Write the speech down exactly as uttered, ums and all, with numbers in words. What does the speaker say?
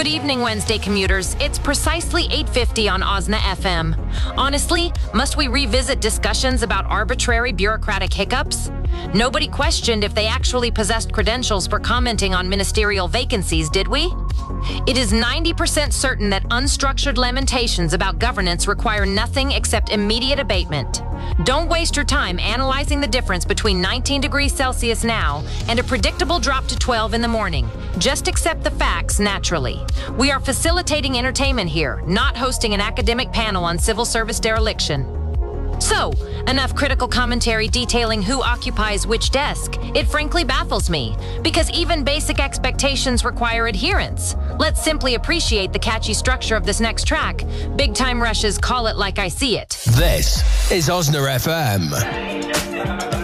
Good evening, Wednesday commuters. It's precisely eight fifty on Osna F M. Honestly, must we revisit discussions about arbitrary bureaucratic hiccups? Nobody questioned if they actually possessed credentials for commenting on ministerial vacancies, did we? It is ninety percent certain that unstructured lamentations about governance require nothing except immediate abatement. Don't waste your time analyzing the difference between nineteen degrees Celsius now and a predictable drop to twelve in the morning. Just accept the facts naturally. We are facilitating entertainment here, not hosting an academic panel on civil service dereliction. So, enough critical commentary detailing who occupies which desk. It frankly baffles me, because even basic expectations require adherence. Let's simply appreciate the catchy structure of this next track. Big Time Rush's Call It Like I See It. This is Osna F M.